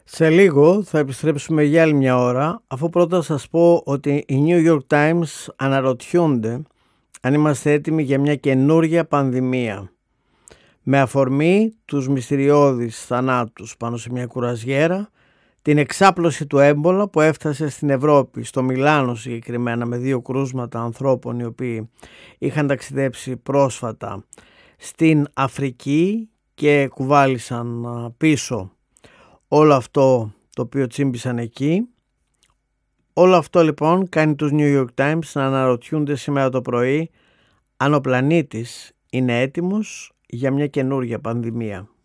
Σε λίγο θα επιστρέψουμε για άλλη μια ώρα, αφού πρώτα σας πω ότι οι New York Times αναρωτιούνται αν είμαστε έτοιμοι για μια καινούρια πανδημία. Με αφορμή τους μυστηριώδεις θανάτους πάνω σε μια κουραζιέρα, την εξάπλωση του έμπολα που έφτασε στην Ευρώπη, στο Μιλάνο συγκεκριμένα, με 2 κρούσματα ανθρώπων οι οποίοι είχαν ταξιδέψει πρόσφατα στην Αφρική και κουβάλισαν πίσω όλο αυτό το οποίο τσίμπησαν εκεί. Όλο αυτό λοιπόν κάνει τους New York Times να αναρωτιούνται σήμερα το πρωί αν ο πλανήτης είναι έτοιμος για μια καινούργια πανδημία.